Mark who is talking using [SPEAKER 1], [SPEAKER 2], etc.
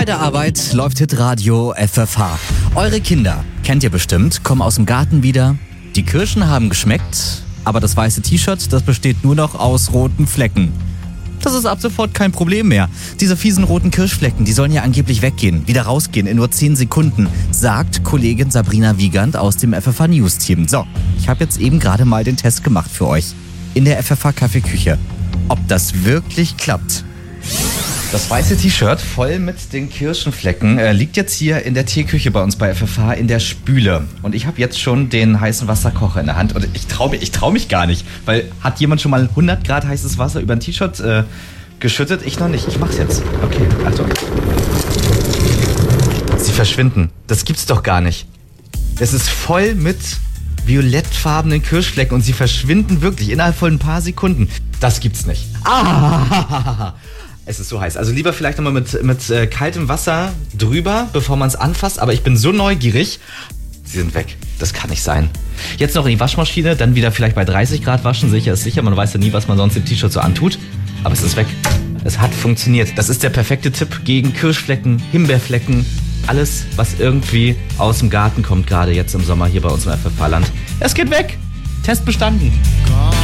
[SPEAKER 1] Bei der Arbeit läuft Hitradio FFH. Eure Kinder, kennt ihr bestimmt, kommen aus dem Garten wieder. Die Kirschen haben geschmeckt, aber das weiße T-Shirt, das besteht nur noch aus roten Flecken. Das ist ab sofort kein Problem mehr. Diese fiesen roten Kirschflecken, die sollen ja angeblich weggehen, wieder rausgehen in nur 10 Sekunden, sagt Kollegin Sabrina Wiegand aus dem FFH News Team. So, ich habe jetzt eben gerade mal den Test gemacht für euch in der FFH Kaffeeküche. Ob das wirklich klappt? Das weiße T-Shirt voll mit den Kirschenflecken liegt jetzt hier in der Teeküche bei uns bei FFH in der Spüle. Und ich habe jetzt schon den heißen Wasserkocher in der Hand. Und ich trau mich gar nicht. Weil hat jemand schon mal 100 Grad heißes Wasser über ein T-Shirt geschüttet? Ich noch nicht. Ich mach's jetzt. Okay, Achtung. Sie verschwinden. Das gibt's doch gar nicht. Es ist voll mit violettfarbenen Kirschflecken und sie verschwinden wirklich innerhalb von ein paar Sekunden. Das gibt's nicht. Es ist so heiß. Also lieber vielleicht nochmal mit kaltem Wasser drüber, bevor man es anfasst. Aber ich bin so neugierig. Sie sind weg. Das kann nicht sein. Jetzt noch in die Waschmaschine, dann wieder vielleicht bei 30 Grad waschen. Sicher ist sicher. Man weiß ja nie, was man sonst im T-Shirt so antut. Aber es ist weg. Es hat funktioniert. Das ist der perfekte Tipp gegen Kirschflecken, Himbeerflecken. Alles, was irgendwie aus dem Garten kommt, gerade jetzt im Sommer hier bei uns im FFH-Land. Es geht weg. Test bestanden.